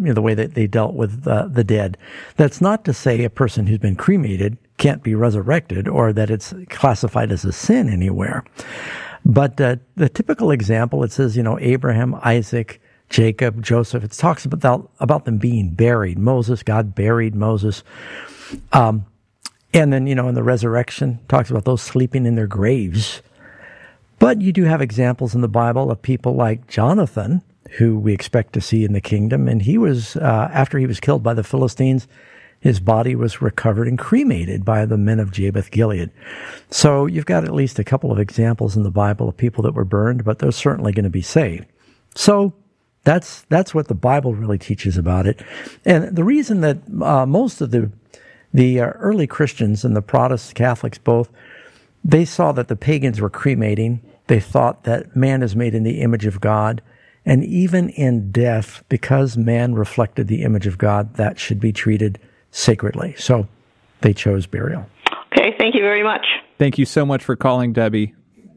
the way that they dealt with the dead. That's not to say a person who's been cremated can't be resurrected or that it's classified as a sin anywhere. But the typical example, it says, Abraham, Isaac, Jacob, Joseph, it talks about them being buried. God buried Moses. And then, in the resurrection, talks about those sleeping in their graves. But you do have examples in the Bible of people like Jonathan, who we expect to see in the kingdom. And he was, after he was killed by the Philistines, his body was recovered and cremated by the men of Jabesh Gilead. So you've got at least a couple of examples in the Bible of people that were burned, but they're certainly going to be saved. So that's what the Bible really teaches about it. And the reason that most of the early Christians and the Protestant Catholics both, they saw that the pagans were cremating. They thought that man is made in the image of God. And even in death, because man reflected the image of God, that should be treated sacredly. So they chose burial. Okay, thank you very much. Thank you so much for calling, Debbie.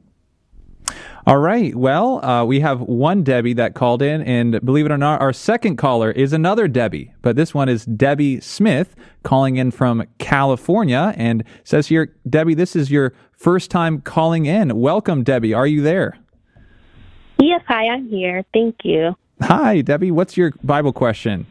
All right, well, we have one Debbie that called in, and believe it or not, our second caller is another Debbie, but this one is Debbie Smith calling in from California, and says here, Debbie, this is your first time calling in. Welcome, Debbie. Are you there? Yes, hi, I'm here. Thank you. Hi, Debbie. What's your Bible question?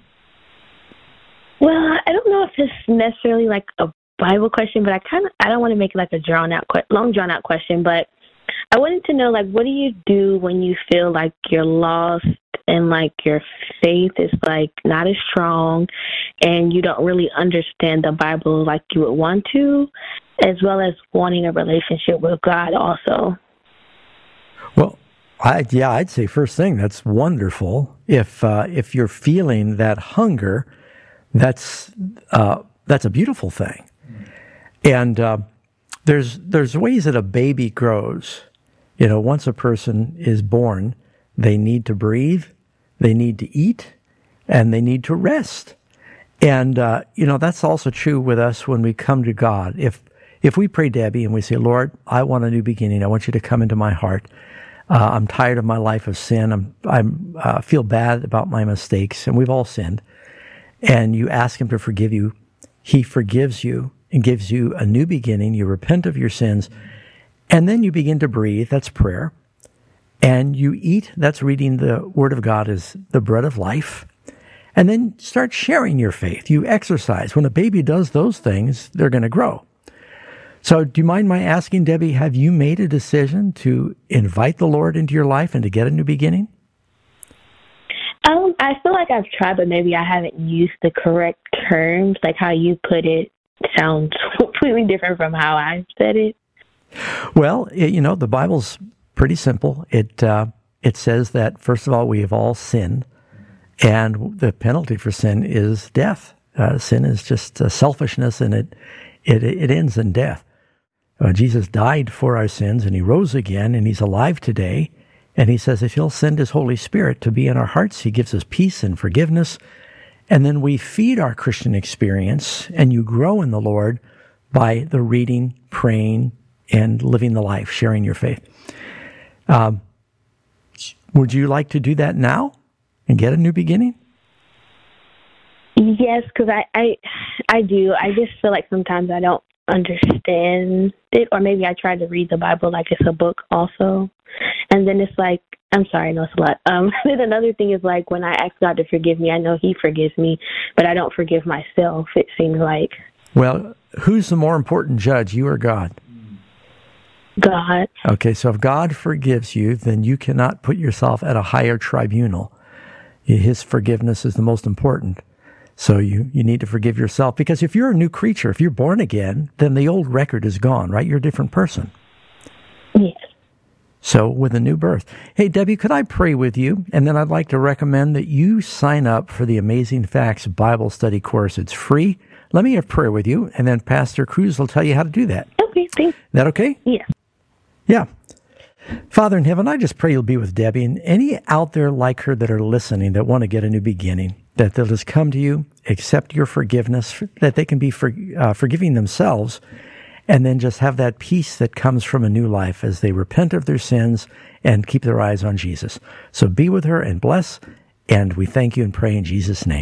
Well, I don't know if it's necessarily like a Bible question, but I don't want to make it like a long drawn out question, but I wanted to know, like, what do you do when you feel like you're lost and like your faith is like not as strong and you don't really understand the Bible like you would want to, as well as wanting a relationship with God also? Well, I'd say first thing, that's wonderful. If you're feeling that hunger, that's a beautiful thing. And there's ways that a baby grows. Once a person is born, they need to breathe, they need to eat, and they need to rest. And that's also true with us when we come to God. If we pray, Debbie, and we say, Lord, I want a new beginning. I want you to come into my heart. I'm tired of my life of sin. I feel bad about my mistakes, and we've all sinned. And you ask him to forgive you. He forgives you and gives you a new beginning. You repent of your sins, and then you begin to breathe. That's prayer. And you eat. That's reading the Word of God as the bread of life. And then start sharing your faith. You exercise. When a baby does those things, they're going to grow. So do you mind my asking, Debbie, have you made a decision to invite the Lord into your life and to get a new beginning? I feel like I've tried, but maybe I haven't used the correct terms. Like how you put it sounds completely different from how I said it. Well, the Bible's pretty simple. It says that, first of all, we have all sinned, and the penalty for sin is death. Sin is just selfishness, and it ends in death. Jesus died for our sins, and he rose again, and he's alive today. And he says if he'll send his Holy Spirit to be in our hearts, he gives us peace and forgiveness. And then we feed our Christian experience, and you grow in the Lord by the reading, praying, and living the life, sharing your faith. Would you like to do that now and get a new beginning? Yes, because I do. I just feel like sometimes I don't understand it, or maybe I try to read the Bible like it's a book also. And then it's like, I'm sorry, I know it's a lot. Then another thing is like when I ask God to forgive me, I know he forgives me, but I don't forgive myself, it seems like. Well, who's the more important judge, you or God? God. Okay, so if God forgives you, then you cannot put yourself at a higher tribunal. His forgiveness is the most important. So you need to forgive yourself, because if you're a new creature, if you're born again, then the old record is gone, right? You're a different person. Yes. So with a new birth. Hey, Debbie, could I pray with you? And then I'd like to recommend that you sign up for the Amazing Facts Bible Study course. It's free. Let me have prayer with you, and then Pastor Cruz will tell you how to do that. Okay, thanks. Is that okay? Yeah. Yeah. Father in heaven, I just pray you'll be with Debbie and any out there like her that are listening that want to get a new beginning, that they'll just come to you, accept your forgiveness, that they can be forgiving themselves, and then just have that peace that comes from a new life as they repent of their sins and keep their eyes on Jesus. So be with her and bless, and we thank you and pray in Jesus' name.